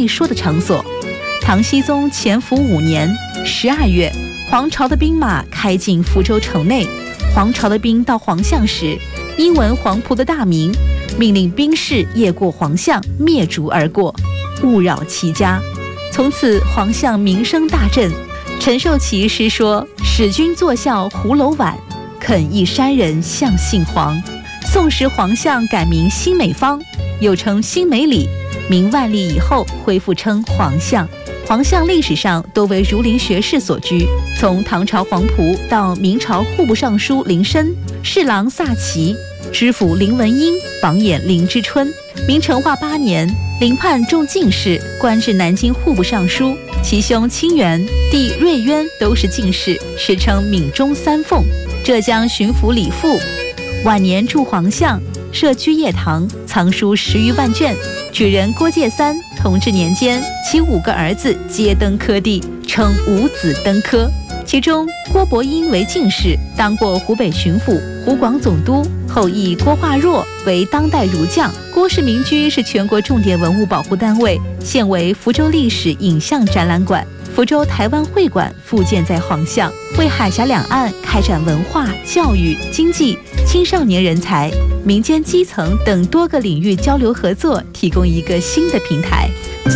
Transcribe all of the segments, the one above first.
会说的场所。唐僖宗乾伏5年12月，黄巢的兵马开进福州城内。黄巢的兵到黄巷时，因闻黄埔的大名，命令兵士夜过黄巷，灭逐而过，勿扰其家。从此黄巷名声大振。陈寿祺诗说：“使君坐笑胡楼晚，肯一山人向姓黄。”宋时黄巷改名新美坊，又称新美里，明万历以后恢复称黄巷。黄巷历史上多为儒林学士所居，从唐朝黄埔到明朝户部尚书林申、侍郎萨奇、知府林文英、榜眼林之春。明成化8年，林判中进士，官至南京户部尚书。其兄清源、弟瑞渊都是进士，史称闽中三凤。浙江巡抚李富晚年住黄巷，设居业堂，藏书10余万卷。举人郭介三同治年间，其5个儿子皆登科第，称5子登科。其中郭伯英为进士，当过湖北巡抚、湖广总督，后裔郭化若为当代儒将。郭氏民居是全国重点文物保护单位，现为福州历史影像展览馆。福州台湾会馆复建在黄巷，为海峡两岸开展文化、教育、经济、青少年人才、民间基层等多个领域交流合作提供一个新的平台。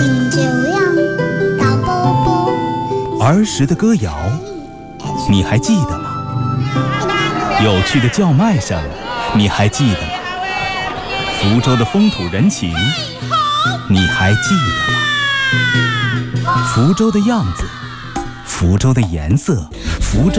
儿时的歌谣，你还记得吗？有趣的叫卖声，你还记得吗？福州的风土人情，你还记得吗？福州的样子，福州的颜色，福州